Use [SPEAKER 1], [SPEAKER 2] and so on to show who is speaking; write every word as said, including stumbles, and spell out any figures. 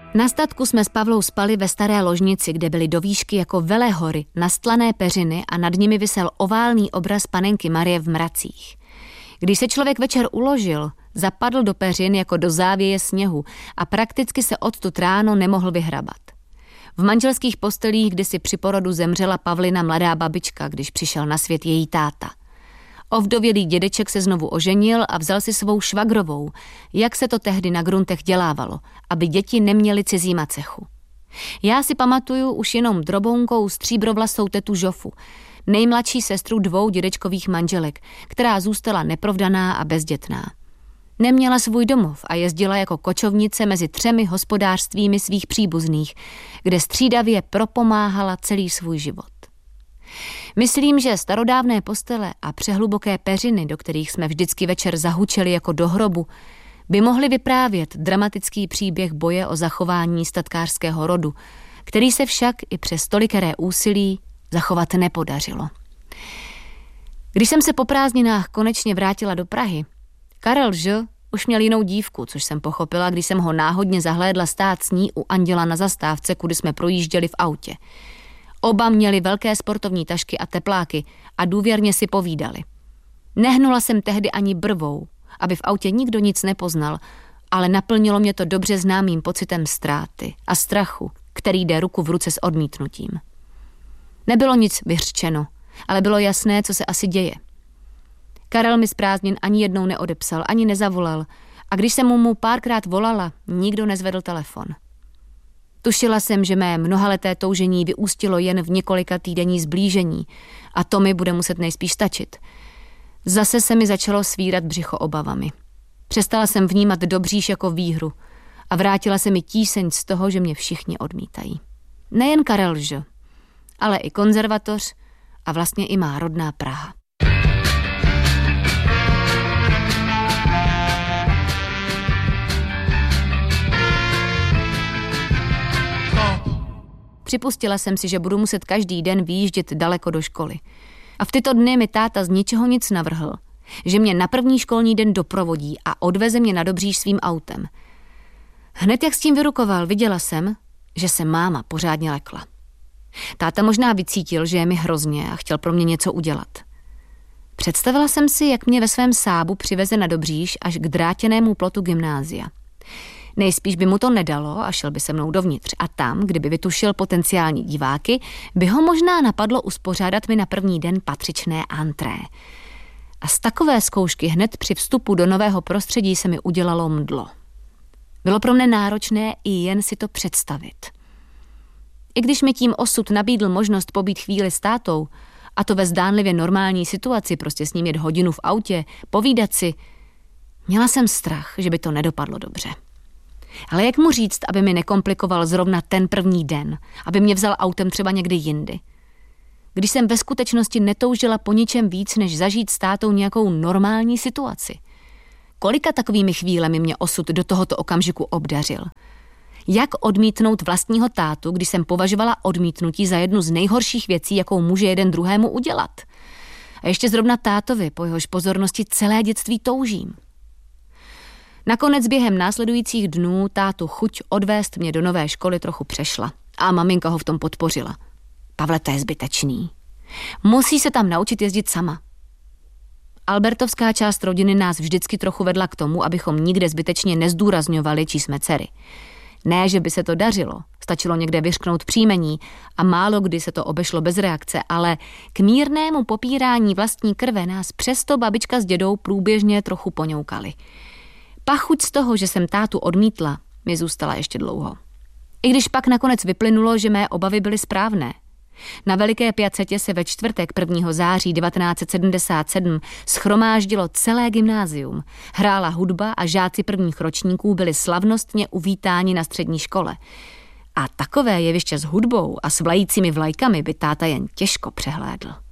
[SPEAKER 1] Na statku jsme s Pavlou spali ve staré ložnici, kde byly do výšky jako velehory, nastlané peřiny a nad nimi visel oválný obraz panenky Marie v mracích. Když se člověk večer uložil, zapadl do peřin jako do závěje sněhu a prakticky se odtud ráno nemohl vyhrabat. V manželských postelích kdysi při porodu zemřela Pavlina mladá babička, když přišel na svět její táta. Ovdovělý dědeček se znovu oženil a vzal si svou švagrovou, jak se to tehdy na gruntech dělávalo, aby děti neměly cizí macechu. Já si pamatuju už jenom drobounkou stříbrovlasou tetu Žofu, nejmladší sestru dvou dědečkových manželek, která zůstala neprovdaná a bezdětná. Neměla svůj domov a jezdila jako kočovnice mezi třemi hospodářstvími svých příbuzných, kde střídavě propomáhala celý svůj život. Myslím, že starodávné postele a přehluboké peřiny, do kterých jsme vždycky večer zahučeli jako do hrobu, by mohly vyprávět dramatický příběh boje o zachování statkářského rodu, který se však i přes tolikeré úsilí zachovat nepodařilo. Když jsem se po prázdninách konečně vrátila do Prahy, Karel Ž. už měl jinou dívku, což jsem pochopila, když jsem ho náhodně zahlédla stát s ní u Anděla na zastávce, kudy jsme projížděli v autě. Oba měli velké sportovní tašky a tepláky a důvěrně si povídali. Nehnula jsem tehdy ani brvou, aby v autě nikdo nic nepoznal, ale naplnilo mě to dobře známým pocitem ztráty a strachu, který jde ruku v ruce s odmítnutím. Nebylo nic vyřčeno, ale bylo jasné, co se asi děje. Karel mi z prázdnin ani jednou neodepsal, ani nezavolal a když jsem mu párkrát volala, nikdo nezvedl telefon. Tušila jsem, že mé mnohaleté toužení vyústilo jen v několika týdenní zblížení a to mi bude muset nejspíš stačit. Zase se mi začalo svírat břicho obavami. Přestala jsem vnímat dobříš jako výhru a vrátila se mi tíseň z toho, že mě všichni odmítají. Nejen Karel Ž., ale i konzervatoř a vlastně i má rodná Praha. Připustila jsem si, že budu muset každý den vyjíždět daleko do školy. A v tyto dny mi táta z ničeho nic navrhl, že mě na první školní den doprovodí a odveze mě na Dobříž svým autem. Hned jak s tím vyrukoval, viděla jsem, že se máma pořádně lekla. Táta možná vycítil, že je mi hrozně a chtěl pro mě něco udělat. Představila jsem si, jak mě ve svém sábu přiveze na Dobříž až k drátěnému plotu gymnázia. Nejspíš by mu to nedalo a šel by se mnou dovnitř a tam, kdyby vytušil potenciální diváky, by ho možná napadlo uspořádat mi na první den patřičné antré. A z takové zkoušky hned při vstupu do nového prostředí se mi udělalo mdlo. Bylo pro mne náročné i jen si to představit. I když mi tím osud nabídl možnost pobít chvíli s tátou, a to ve zdánlivě normální situaci, prostě s ním jet hodinu v autě, povídat si, měla jsem strach, že by to nedopadlo dobře. Ale jak mu říct, aby mi nekomplikoval zrovna ten první den, aby mě vzal autem třeba někdy jindy? Když jsem ve skutečnosti netoužila po ničem víc, než zažít s tátou nějakou normální situaci. Kolika takovými chvílemi mě osud do tohoto okamžiku obdařil? Jak odmítnout vlastního tátu, když jsem považovala odmítnutí za jednu z nejhorších věcí, jakou může jeden druhému udělat? A ještě zrovna tátovi, po jehož pozornosti celé dětství toužím. Nakonec během následujících dnů tátu chuť odvést mě do nové školy trochu přešla a maminka ho v tom podpořila. Pavle, to je zbytečný. Musí se tam naučit jezdit sama. Albertovská část rodiny nás vždycky trochu vedla k tomu, abychom nikde zbytečně nezdůrazňovali, čí jsme dcery. Ne, že by se to dařilo, stačilo někde vyřknout příjmení a málo kdy se to obešlo bez reakce, ale k mírnému popírání vlastní krve nás přesto babička s dědou průběžně trochu poňoukali. Pachuť z toho, že jsem tátu odmítla, mi zůstala ještě dlouho. I když pak nakonec vyplynulo, že mé obavy byly správné. Na Veliké Piacetě se ve čtvrtek prvního září devatenáct set sedmdesát sedm schromáždilo celé gymnázium. Hrála hudba a žáci prvních ročníků byli slavnostně uvítáni na střední škole. A takové jeviště s hudbou a s vlajícími vlajkami by táta jen těžko přehlédl.